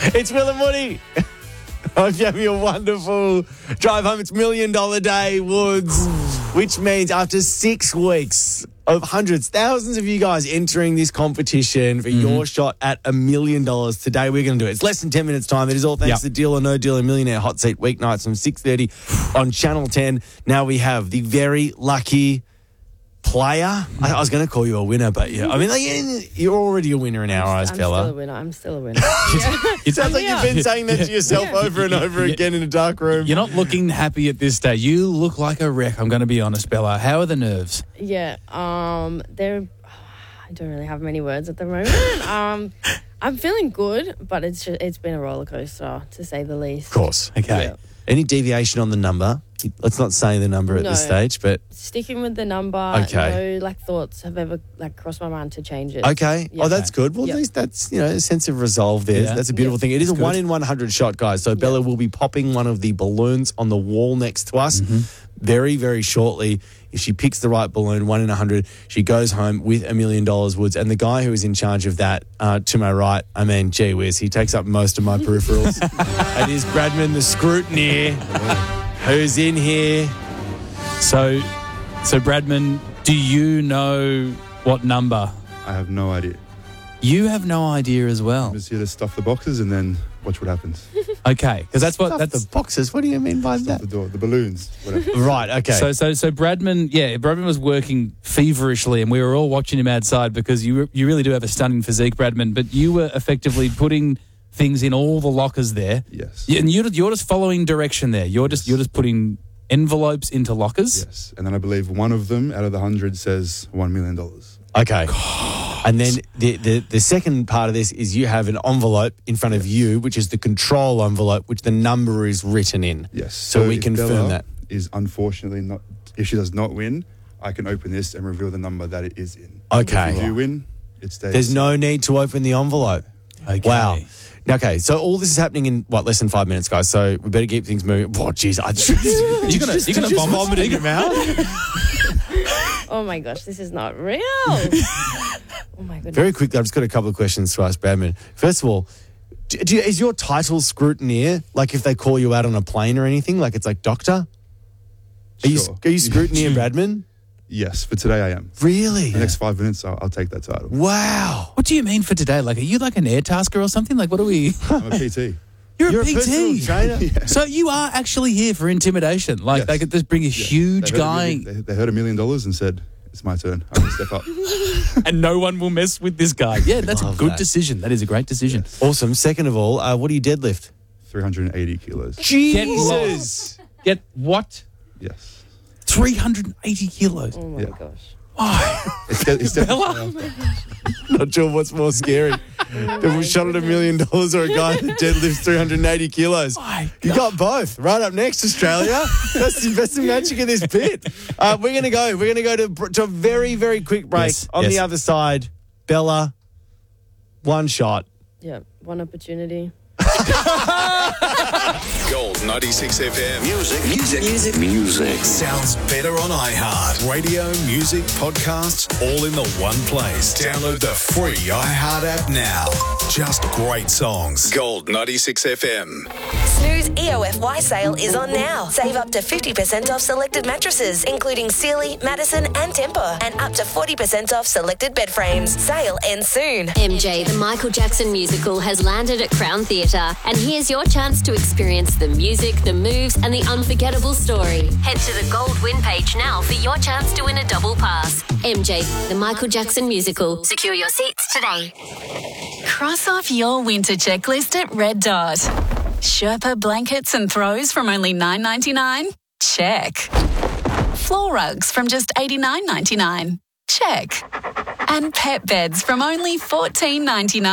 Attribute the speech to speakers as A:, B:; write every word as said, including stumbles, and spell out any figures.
A: It's Will and Woody. I hope you have a wonderful drive home. It's Million Dollar Day, Woods, which means after six weeks of hundreds, thousands of you guys entering this competition for mm-hmm. your shot at a million dollars, today we're going to do it. It's less than ten minutes time. It is all thanks yep. to Deal or No Deal and Millionaire Hot Seat weeknights from six thirty on Channel ten. Now we have the very lucky player. I, I was going to call you a winner, but yeah, I mean, like, you're already a winner in our eyes,
B: I'm
A: Bella.
B: I'm still a winner. I'm still a winner.
A: It sounds like you've been saying that to yourself
B: yeah.
A: over and over again in a dark room.
C: You're not looking happy at this stage. You look like a wreck, I'm going to be honest, Bella. How are the nerves?
B: Yeah, um, they're... I don't really have many words at the moment. Um, I'm feeling good, but it's just, it's been a roller coaster, to say the least.
A: Of course. Okay.
B: Yeah.
A: Any deviation on the number? Let's not say the number at
B: No.
A: this stage, but...
B: Sticking with the number.
A: Okay.
B: No, like, thoughts have ever, like, crossed my mind to change it.
A: Okay.
B: Yeah.
A: Oh, that's good. Well,
B: Yeah.
A: at least that's, you know, a sense of resolve there.
C: Yeah.
A: That's a beautiful
B: Yeah.
A: thing. It is
C: That's
A: a one
C: good.
A: in one hundred shot, guys. So Bella will be popping one of the balloons on the wall next to us
C: Mm-hmm.
A: very, very shortly. If she picks the right balloon, one in a hundred, she goes home with a million dollars, Woods. And the guy who is in charge of that, uh, to my right, I mean, gee whiz, he takes up most of my peripherals. It is Bradman, the scrutineer, who's in here.
C: So, so Bradman, do you know what number?
D: I have no idea.
C: You have no idea as well.
D: I'm just here to stuff the boxes and then watch what happens.
C: Okay, because that's what
A: Stuff
C: that's
A: the boxes. What do you mean by
D: Stuff the
A: that?
D: door, the balloons, whatever.
A: Right, okay.
C: So, so, so Bradman, yeah, Bradman was working feverishly, and we were all watching him outside because you, you really do have a stunning physique, Bradman. But you were effectively putting things in all the lockers there.
D: Yes.
C: Yeah, and you're you're just following direction there. You're just you're just putting envelopes into lockers.
D: Yes. And then I believe one of them out of the hundred says one million dollars.
A: Okay. And then the, the, the second part of this is you have an envelope in front of you, which is the control envelope, which the number is written in.
D: Yes.
A: So, we
D: if
A: confirm
D: Bella
A: that.
D: is unfortunately not. If she does not win, I can open this and reveal the number that it is in.
A: Okay.
D: If you do win, it stays.
A: There's no need to open the envelope.
C: Okay.
A: Wow. Okay, so all this is happening in, what, less than five minutes, guys, so we better keep things moving. Oh, jeez. I just,
C: You're gonna you're gonna
A: just
C: vomit,
A: vomit in your mouth?
B: Oh, my gosh, this is not real. Oh, my goodness.
A: Very quickly, I've just got a couple of questions to ask Bradman. First of all, do, do you, is your title scrutineer, like if they call you out on a plane or anything, like it's like doctor? Are you,
D: Sure.
A: are you scrutineer Bradman?
D: Yes, for today I am.
A: Really?
D: The next five minutes, I'll, I'll take that title.
A: Wow.
C: What do you mean for today? Like, are you like an air tasker or something? Like, what are we?
D: I'm a P T.
C: You're,
A: You're
C: a
A: a
C: P
A: personal
C: T.
A: trainer?
C: So you are actually here for intimidation. Like,
D: Yes.
C: they could just bring a huge
D: They heard a
C: guy,
D: million- they, they heard a million dollars and said, it's my turn. I'm going to step up.
C: and no one will mess with this guy. Yeah, that's a
A: Love
C: good
A: that.
C: decision. That is a great decision.
A: Awesome. Second of all, uh, what do you deadlift?
D: three hundred eighty kilos.
A: Jesus.
C: Get what?
D: Yes.
C: three hundred eighty kilos.
B: Oh, my
D: Yeah.
B: gosh.
D: It's, de- it's definitely.
A: Not sure what's more scary. If we shot at a million dollars or a guy that deadlifts three hundred eighty kilos.
C: My
A: You got both. Right up next, Australia. That's the best magic of this bit. Uh, we're going to go. We're going to go to, to a very, very quick break.
C: Yes,
A: On
C: yes.
A: the other side, Bella, one shot.
B: Yeah, one opportunity.
E: Gold ninety-six F M.
F: Music, music, music, music.
E: Sounds better on iHeart. Radio, music, podcasts, all in the one place. Download the free iHeart app now. Just great songs. Gold ninety-six F M.
G: Snooze E O F Y sale is on now. Save up to fifty percent off selected mattresses, including Sealy, Madison and Tempur, and up to forty percent off selected bed frames. Sale ends soon.
H: M J, the Michael Jackson musical, has landed at Crown Theatre, and here's your chance to experience the music, the moves, and the unforgettable story. Head to the Gold Win page now for your chance to win a double pass. M J, the Michael Jackson musical. Secure your seats today.
I: Cross off your winter checklist at Red Dot. Sherpa blankets and throws from only nine ninety-nine? Check. Floor rugs from just eighty-nine ninety-nine? Check. And pet beds from only fourteen ninety-nine.